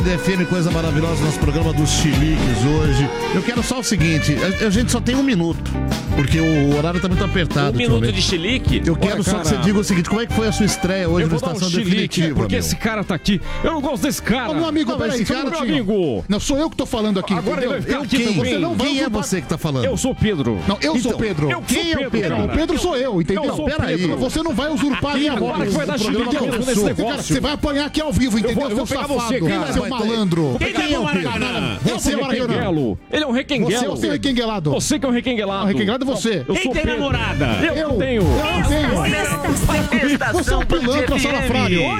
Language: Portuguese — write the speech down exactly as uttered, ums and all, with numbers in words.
F M, coisa maravilhosa, nosso programa dos chiliques hoje. Eu quero só o seguinte, a, a gente só tem um minuto, porque o horário tá muito apertado. Um minuto de chilique? Eu quero Olha, só cara, que você diga o seguinte, como é que foi a sua estreia hoje no Eu vou dar um Estação chilique, Definitiva, porque meu? esse cara tá aqui. Eu não gosto desse cara. Ô, meu amigo, Não, peraí, esse só um cara, meu minutinho. amigo. Não, sou eu que tô falando aqui, Agora entendeu? ele vai ficar Eu aqui quem? também. Você não vai Quem é usurpar- você que tá falando? Eu sou o Pedro. Não, eu sou Então, o Pedro. eu Quem sou é o Pedro? cara. O Pedro sou eu, entendeu? Eu sou o Peraí. Pedro. Você não vai usurpar a minha voz. Agora que vai dar chilique Entendeu? mesmo nesse Cara, negócio. você vai apanhar aqui ao vivo, entendeu? Eu vou- eu vou seu pegar safado, você, cara. seu Vai, malandro. Quem é o Pedro? Você é o Maracanã. Requenguelo. Ele é um requenguelo. Você é o seu requenguelado. Você que é um requenguelado. O requenguelado é você. Eu Quem sou tem Pedro. namorada? Eu, Eu. tenho. Eu não tenho. Você é um pilantra, Salafrário.